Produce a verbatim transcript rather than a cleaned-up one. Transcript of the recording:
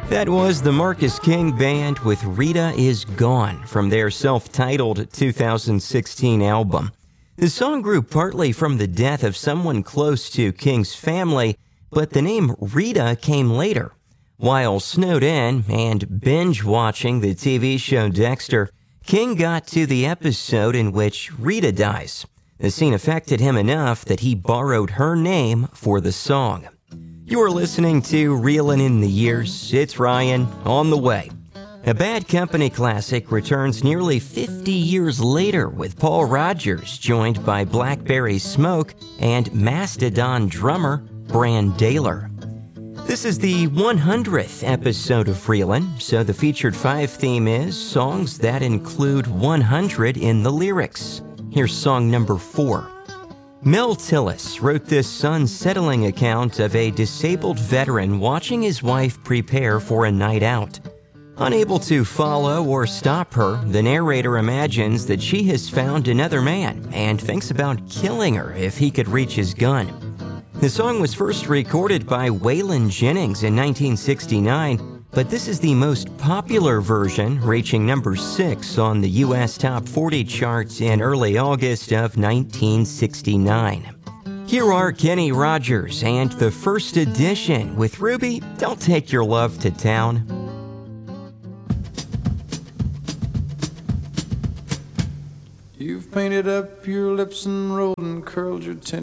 That was the Marcus King Band with Rita Is Gone from their self-titled two thousand sixteen album. The song grew partly from the death of someone close to King's family, but the name Rita came later. While snowed in and binge-watching the T V show Dexter, King got to the episode in which Rita dies. The scene affected him enough that he borrowed her name for the song. You're listening to Reelin' in the Years. It's Ryan, on the way. A Bad Company classic returns nearly fifty years later with Paul Rodgers joined by Blackberry Smoke and Mastodon drummer Brann Dailor. This is the one hundredth episode of Reelin', so the featured five theme is songs that include one hundred in the lyrics. Here's song number four. Mel Tillis wrote this unsettling account of a disabled veteran watching his wife prepare for a night out. Unable to follow or stop her, the narrator imagines that she has found another man and thinks about killing her if he could reach his gun. The song was first recorded by Waylon Jennings in nineteen sixty-nine, but this is the most popular version, reaching number six on the U S Top forty charts in early August of nineteen sixty-nine. Here are Kenny Rogers and the First Edition with Ruby, Don't Take Your Love to Town. You've painted up your lips and rolled and curled your chin